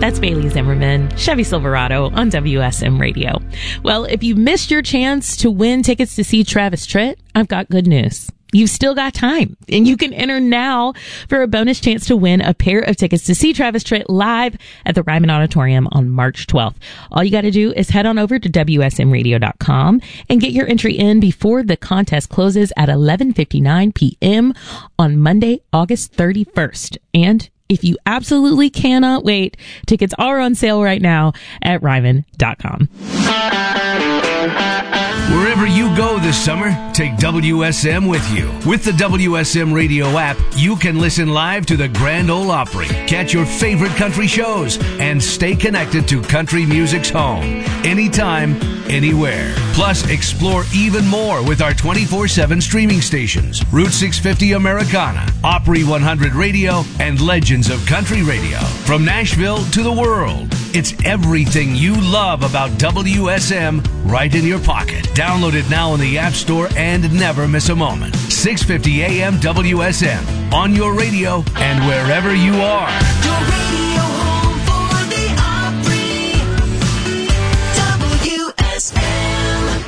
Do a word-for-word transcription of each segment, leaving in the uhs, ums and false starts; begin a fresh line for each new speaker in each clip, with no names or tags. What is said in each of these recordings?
That's Bailey Zimmerman, Chevy Silverado on W S M Radio. Well, if you missed your chance to win tickets to see Travis Tritt, I've got good news. You've still got time, and you can enter now for a bonus chance to win a pair of tickets to see Travis Tritt live at the Ryman Auditorium on March twelfth. All you got to do is head on over to W S M radio dot com and get your entry in before the contest closes at eleven fifty-nine p.m. on Monday, August thirty-first. And if you absolutely cannot wait, tickets are on sale right now at Ryman dot com.
Wherever you go this summer, take W S M with you. With the W S M Radio app, you can listen live to the Grand Ole Opry, catch your favorite country shows, and stay connected to country music's home. Anytime, anywhere. Plus, explore even more with our twenty-four seven streaming stations, Route six fifty Americana, Opry one hundred Radio, and Legends of Country Radio. From Nashville to the world, it's everything you love about W S M right in your pocket. Download it now in the App Store and never miss a moment. six fifty A M W S M, on your radio and wherever you are.
Your radio home for the Opry, W S M.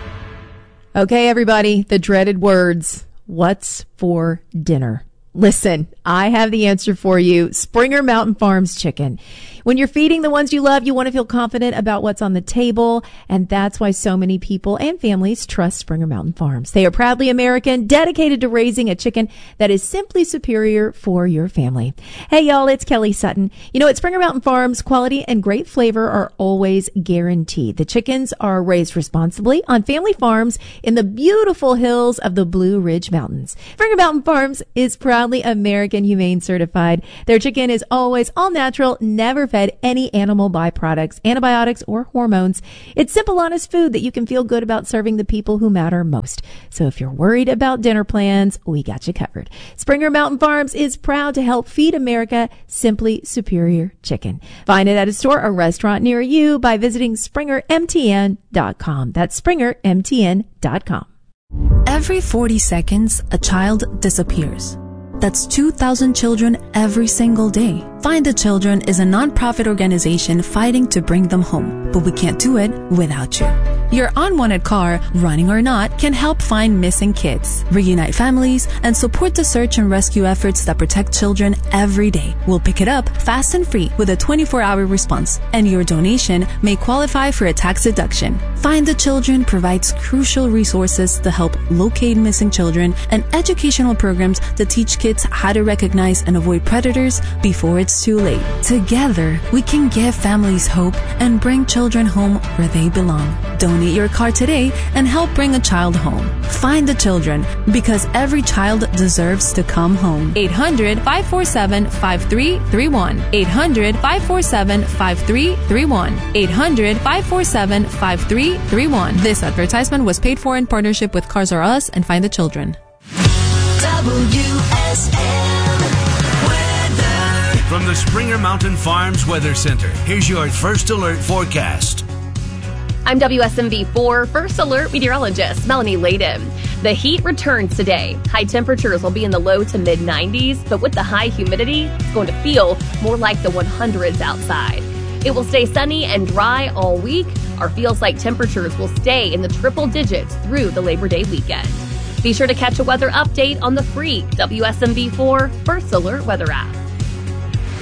Okay, everybody, the dreaded words. What's for dinner? Listen, I have the answer for you. Springer Mountain Farms chicken. When you're feeding the ones you love, you want to feel confident about what's on the table, and that's why so many people and families trust Springer Mountain Farms. They are proudly American, dedicated to raising a chicken that is simply superior for your family. Hey, y'all, it's Kelly Sutton. You know, at Springer Mountain Farms, quality and great flavor are always guaranteed. The chickens are raised responsibly on family farms in the beautiful hills of the Blue Ridge Mountains. Springer Mountain Farms is proudly American Humane certified. Their chicken is always all natural, never fed any animal byproducts, antibiotics, or hormones. It's simple, honest food that you can feel good about serving the people who matter most. So if you're worried about dinner plans, we got you covered. Springer Mountain Farms is proud to help feed America simply superior chicken. Find it at a store or restaurant near you by visiting springer m t n dot com. That's springer m t n dot com.
Every forty seconds, a child disappears. That's two thousand children every single day. Find the Children is a non-profit organization fighting to bring them home, but we can't do it without you. Your unwanted car, running or not, can help find missing kids, reunite families, and support the search and rescue efforts that protect children every day. We'll pick it up fast and free with a twenty-four hour response, and your donation may qualify for a tax deduction. Find the Children provides crucial resources to help locate missing children and educational programs that teach kids how to recognize and avoid predators before it's too late. Together, we can give families hope and bring children home where they belong. Donate your car today and help bring a child home. Find the Children, because every child deserves to come home. eight hundred, five four seven, five three three one. eight hundred, five four seven, five three three one. eight hundred, five four seven, five three three one. This advertisement was paid for in partnership with Cars R Us and Find the Children.
W S M weather.
From the Springer Mountain Farms Weather Center, here's your First Alert forecast.
I'm W S M V four First Alert meteorologist Melanie Layden. The heat returns today. High temperatures will be in the low to mid nineties, but with the high humidity, it's going to feel more like the hundreds outside. It will stay sunny and dry all week. Our feels like temperatures will stay in the triple digits through the Labor Day weekend. Be sure to catch a weather update on the free W S M V four First Alert weather app.